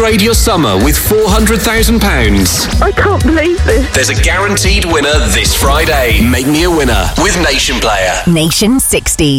upgrade your summer with £400,000. I can't believe this. There's a guaranteed winner this Friday. Make me a winner with Nation Player. Nation 60s.